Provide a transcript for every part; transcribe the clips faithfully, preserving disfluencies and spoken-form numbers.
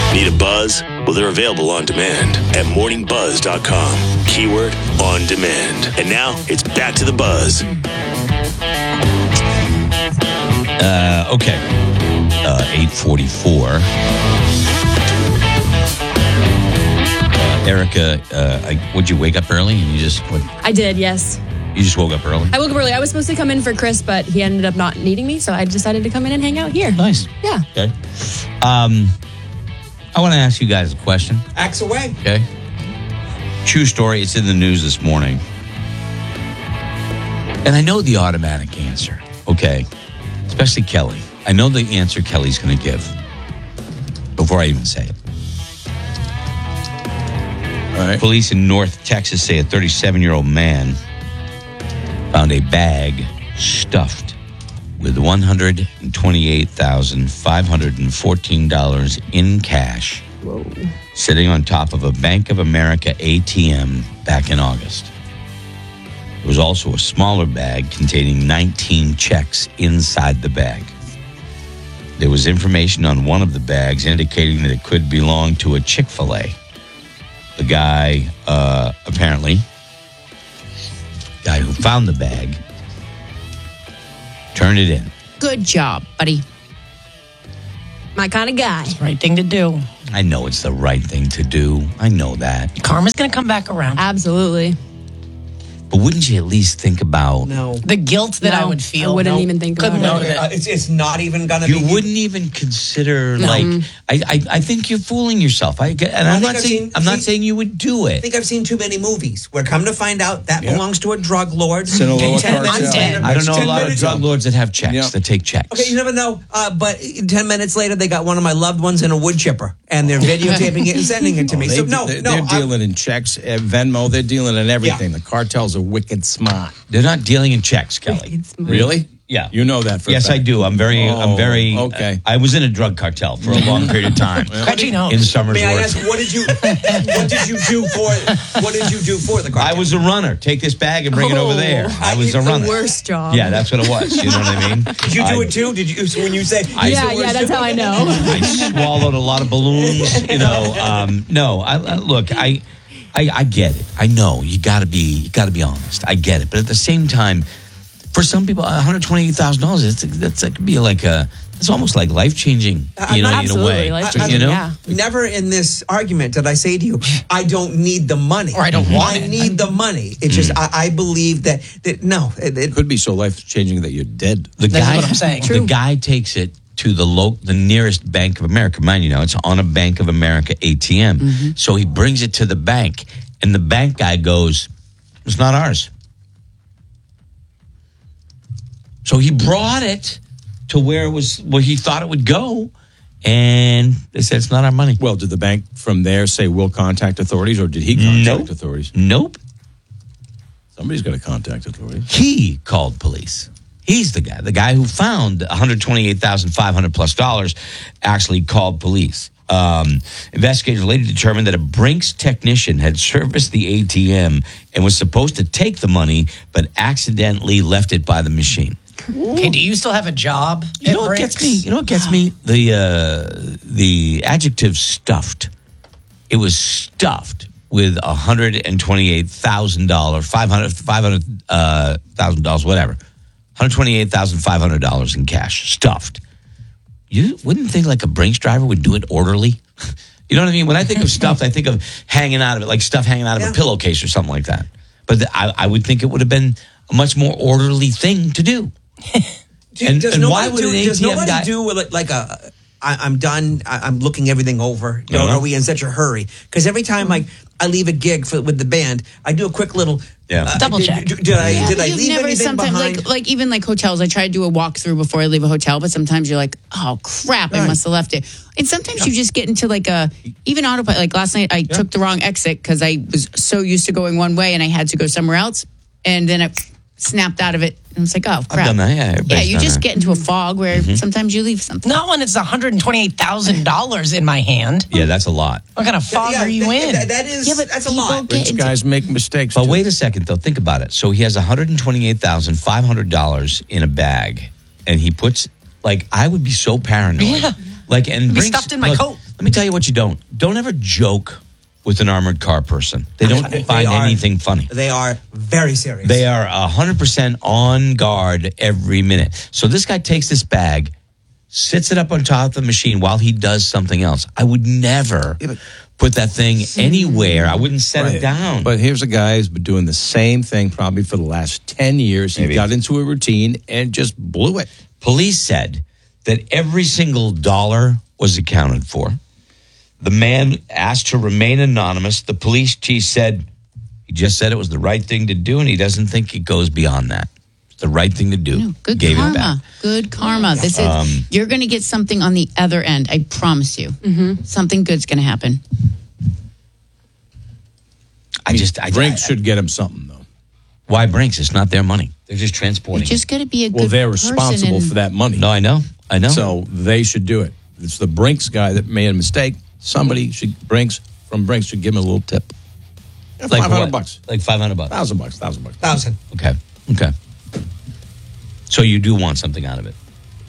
Need a buzz? Well, they're available on demand at morning buzz dot com. Keyword on demand. And now it's back to the buzz. Uh, okay. Uh, eight forty-four. Uh, Erica, uh, I, would you wake up early? And you just what, I did, yes. You just woke up early? I woke up early. I was supposed to come in for Chris, but he ended up not needing me, so I decided to come in and hang out here. Nice. Yeah. Okay. Um, I want to ask you guys a question. Axe away. Okay. True story. It's in the news this morning. And I know the automatic answer. Okay. Especially Kelly. I know the answer Kelly's going to give before I even say it. All right. Police in North Texas say a thirty-seven-year-old man found a bag stuffed with one hundred twenty-eight thousand five hundred fourteen dollars in cash. Whoa. Sitting on top of a Bank of America A T M back in August. There was also a smaller bag containing nineteen checks inside the bag. There was information on one of the bags indicating that it could belong to a Chick-fil-A. The guy, uh, apparently, guy who found the bag, turned it in. Good job, buddy. My kind of guy. Right thing to do. I know it's the right thing to do. I know that. Karma's going to come back around. Absolutely. But wouldn't you at least think about... No. The guilt that No, I would feel. I wouldn't No. even think Couldn't about live it. with Uh, it's, it's not even going to be... You wouldn't even consider, No. like... I, I I think you're fooling yourself. I get, and I I'm think not I've saying seen- I'm not seen- saying you would do I it. think I've seen too many movies where come to find out that Yep. belongs to a drug lord. Sinaloa ten minutes cartel. later- I don't know a ten lot of minutes- drug lords that have checks, Yep. that take checks. Okay, you never know. Uh, but ten minutes later, they got one of my loved ones in a wood chipper, and they're videotaping it and sending it to me. They, So no, they're, no, they're I'm- dealing in checks, uh, Venmo. They're dealing in everything. The cartels are wicked smart. They're not dealing in checks, Kelly. Really? Yeah. You know that for a Yes, I fact. do. I'm very, I'm Oh, very. okay. I was in a drug cartel for a long period of time. Bet you know. In Somersworth. May I ask, what did you, what did you do for, what did you do for the cartel? I was a runner. Take this bag and bring it over there. I was a the runner. worst job. Yeah, that's what it was. You know what I mean? Did you do I, it too? Did you? So when you say, I- Yeah, yeah, that's how I know. I swallowed a lot of balloons. You know, um, no. I, I look. I, I, I get it. I know you got to be, you got to be honest. I get it, but at the same time, for some people, one hundred twenty-eight thousand dollars. It's that's that could be like a. It's almost like life changing. You know, in a Absolutely, way. life-changing, You know. yeah. never in this argument did I say to you, I don't need the money. Or I don't want I it. need the money. It's just, I, I believe that, that no. It, it, Could be so life changing that you're dead. The That's guy, what I'm saying. The True. guy takes it to the lo- the nearest Bank of America. Mind you, now it's on a Bank of America A T M. Mm-hmm. So he brings it to the bank, and the bank guy goes, "It's not ours." So he brought it to where it was, where he thought it would go, and they said it's not our money. Well, did the bank from there say we'll contact authorities, or did he contact Nope. authorities? Nope. Somebody's got to contact authorities. He called police. He's the guy. The guy who found one hundred twenty-eight thousand five hundred plus dollars actually called police. Um, investigators later determined that a Brinks technician had serviced the A T M and was supposed to take the money, but accidentally left it by the machine. Okay, do you still have a job? You know what gets me? You know what gets me? The uh, the adjective stuffed. It was stuffed with one hundred twenty-eight thousand dollars, five hundred five hundred uh, thousand dollars, whatever. one hundred twenty-eight thousand five hundred dollars in cash, stuffed. You wouldn't think like a Brinks driver would do it orderly. You know what I mean? When I think of stuffed, I think of hanging out of it, like stuff hanging out of Yeah. a pillowcase or something like that. But the, I, I would think it would have been a much more orderly thing to do. do, and- does and nobody why would do, an does A T M nobody guy- do like, like a, I, I'm done, I, I'm looking everything over. You know, Uh-huh. are we in such a hurry? Because every time I, I leave a gig for, with the band, I do a quick little Yeah. Double did- check. Did, did I Yeah, did I you've leave never anything sometimes behind? like like even like hotels. I try to do a walkthrough before I leave a hotel, but sometimes you're like, oh crap, I Right. must have left it. And sometimes you just get into like a even autopilot. Like last night, I took the wrong exit because I was so used to going one way and I had to go somewhere else, and then I snapped out of it. And it's like, oh crap. I've done that. Yeah, Yeah, everybody's you done just that. get into a fog where sometimes you leave something. Not when it's one hundred twenty-eight thousand dollars in my hand. Yeah, that's a lot. What kind of fog Yeah, are you that, in? that- that is Yeah, but that's a people lot. get Rich into- guys make mistakes. But too. wait a second, though. Think about it. So he has one hundred twenty-eight thousand five hundred dollars in a bag, and he puts like I would be so paranoid. Yeah. Like and Be Brinks, stuffed in my look, coat. Let me tell you what you don't. Don't ever joke with an armored car person. They don't They find are- anything funny. They are very serious. They are one hundred percent on guard every minute. So this guy takes this bag, sits it up on top of the machine while he does something else. I would never put that thing anywhere. I wouldn't set it Right. down. But here's a guy who's been doing the same thing probably for the last ten years. He Maybe. got into a routine and just blew it. Police said that every single dollar was accounted for. The man asked to remain anonymous. The police chief said he just said it was the right thing to do, and he doesn't think it goes beyond that. It's the right thing to do. No, good Gave it back. karma. Good karma. This is you're going to get something on the other end. I promise you. Mm-hmm. Something good's going to happen. I just, I Brinks I- should get him something, though. Why Brinks? It's not their money. They're just transporting. You just got to be a good Well, they're person responsible and- for that money. it. No, I know. I know. So they should do it. It's the Brinks guy that made a mistake. Somebody should Brinks from Brinks should give him a little tip. like Five hundred what? bucks, Like five hundred bucks. thousand bucks, thousand bucks. Thousand. Okay. Okay. So you do want something out of it.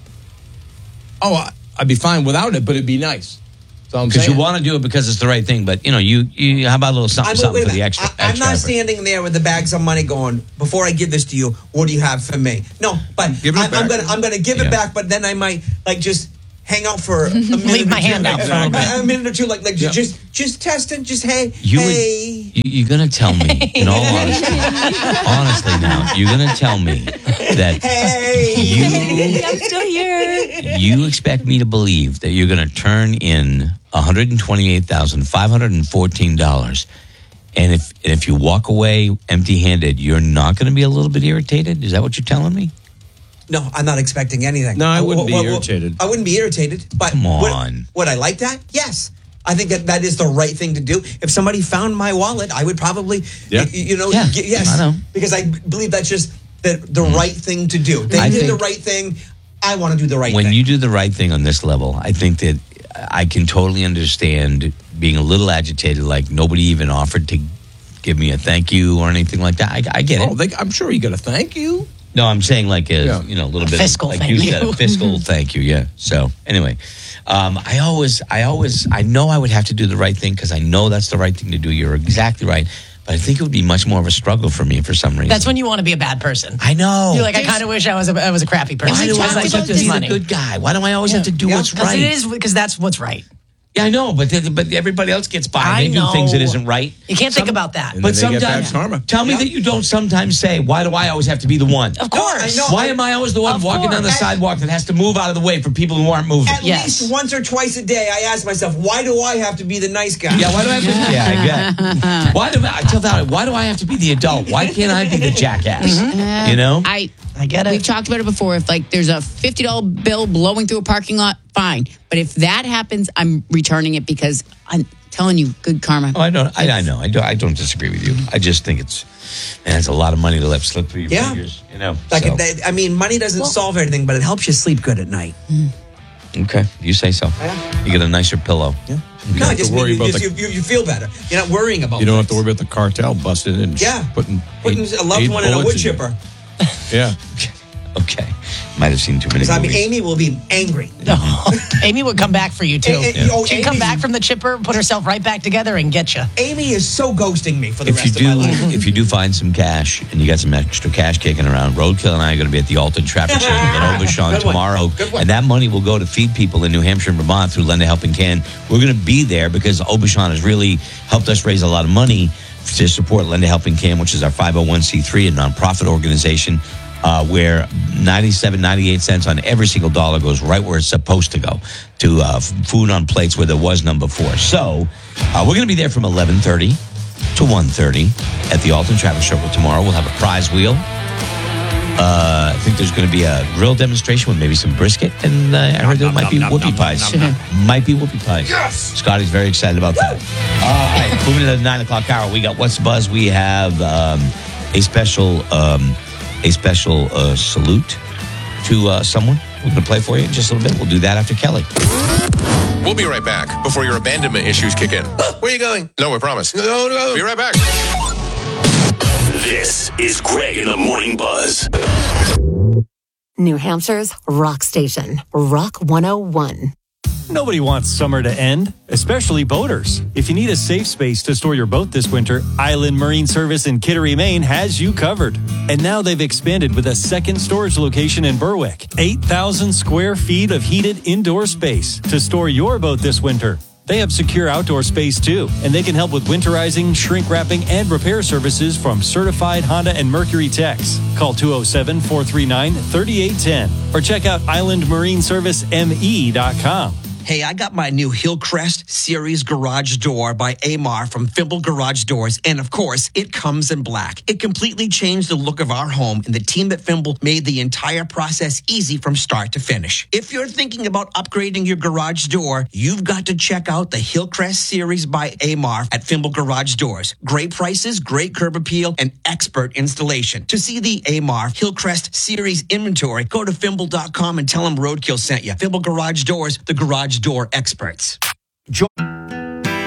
Oh, I- I'd be fine without it, but it'd be nice. So I'm Because saying you want to do it because it's the right thing. But, you know, you, you how about a little something, I'm, something wait a for the minute. extra, I, I'm extra not effort? standing there with the bags of money going, before I give this to you, what do you have for me? No, but Give it I'm, I'm back. gonna I'm gonna give Yeah. it back, but then I might like just hang out for a minute Leave or my two. hand out for a little bit. A minute or two, like like Yeah. just just testing, just hey, You would, hey. you, you're going to tell me, in all honesty, honestly now, you're going to tell me that Hey, you I'm still here. you expect me to believe that you're going to turn in one hundred twenty-eight thousand five hundred fourteen dollars, and if and if you walk away empty-handed, you're not going to be a little bit irritated? Is that what you're telling me? no, I'm not expecting anything. No, I wouldn't be What- what- irritated. I wouldn't be irritated, but Come would- on. Would I like that? Yes. I think that that is the right thing to do. If somebody found my wallet, I would probably, Yeah. y- you know, Yeah, y- yes, I know. because I believe that's just the the right thing to do. They I did the think- right thing. I want to do the right When thing. you do the right thing on this level, I think that I can totally understand being a little agitated, like nobody even offered to give me a thank you or anything like that. I, I get it. Oh, they, I'm sure you got a thank you. No, I'm saying like a Yeah. you know a little bit fiscal of, like thank you said, you. a fiscal thank you. Yeah. So anyway, um, I always, I always, I know I would have to do the right thing because I know that's the right thing to do. You're exactly right, but I think it would be much more of a struggle for me for some reason. That's when you want to be a bad person. I know. You're like, I kind of wish I was a, I was a crappy person. Why do because I I always took have to this be money. the good guy? Why do I always have to do Yeah. what's Because right? it is because that's what's right. Yeah, I know, but th- but everybody else gets by. I They do know. things that isn't right. You can't think about that. And But then they get bad sometimes, karma. tell me Yeah. that you don't sometimes say, why do I always have to be the one? Of course. I know. Why am I always the one Of walking down the course. sidewalk that has to move out of the way for people who aren't moving? At Yes. least once or twice a day, I ask myself, why do I have to be the nice guy? Yeah, why do I have to? Yeah, I get. Why do I, I tell Valerie? Why do I have to be the adult? Why can't I be the jackass? You know, I I get it. We've talked about it before. If like there's a fifty dollar bill blowing through a parking lot, fine. But if that happens, I'm returning it because I'm telling you, good karma. Oh, I don't. I, I know. I don't. I don't disagree with you. I just think it's, man, it's a lot of money to let slip through your Yeah. fingers. You know. Like, so. it- I mean, money doesn't solve everything, but it helps you sleep good at night. Okay, you say so. You get a nicer pillow. Yeah. No, I have just to worry mean you, about just, the- you, you, you feel better. You're not worrying about You don't have to things. worry about the cartel busting in and Yeah. putting, Putting eight- a loved eight one in a wood bullets chipper. Yeah. Okay. Might have seen too many Because I mean, movies. Amy will be angry. Amy would come back for you too. Eh, eh, oh, She'd come Amy- back from the chipper, put herself right back together, and get you. Amy is so ghosting me for the if you rest of my do, life. if you do find some cash and you got some extra cash kicking around, Roadkill and I are going to be at the Alton Traffic Station in Obashan Good one. tomorrow, Good one. and that money will go to feed people in New Hampshire and Vermont through Lend a Helping Hand. We're going to be there because Obashan has really helped us raise a lot of money to support Lend a Helping Hand, which is our five oh one c three, a nonprofit organization. Uh, where ninety-seven, ninety-eight cents on every single dollar goes right where it's supposed to go, to uh, f- food on plates where there was none before. So uh, we're going to be there from eleven thirty to one thirty at the Alton Traffic Circle tomorrow. We'll have a prize wheel. Uh, I think there's going to be a grill demonstration with maybe some brisket, and uh, I heard there might be whoopie pies. Might be whoopie pies. Yes! Scotty's very excited about that. All right, moving to the nine o'clock hour, we got What's the Buzz? We have um, a special... Um, a special uh, salute to uh, someone. We're going to play for you in just a little bit. We'll do that after Kelly. We'll be right back before your abandonment issues kick in. Where are you going? No, we promise. No, no. Be right back. This is Greg in the Morning Buzz. New Hampshire's rock station, Rock one oh one. Nobody wants summer to end, especially boaters. If you need a safe space to store your boat this winter, Island Marine Service in Kittery, Maine has you covered. And now they've expanded with a second storage location in Berwick. eight thousand square feet of heated indoor space to store your boat this winter. They have secure outdoor space too, and they can help with winterizing, shrink wrapping, and repair services from certified Honda and Mercury techs. Call two oh seven, four three nine, three eight one zero or check out island marine service m e dot com. Hey, I got my new Hillcrest Series garage door by Amar from Fimble Garage Doors, and of course, it comes in black. It completely changed the look of our home, and the team at Fimble made the entire process easy from start to finish. If you're thinking about upgrading your garage door, you've got to check out the Hillcrest Series by Amar at Fimble Garage Doors. Great prices, great curb appeal, and expert installation. To see the Amar Hillcrest Series inventory, go to fimble dot com and tell them Roadkill sent you. Fimble Garage Doors, the garage door experts.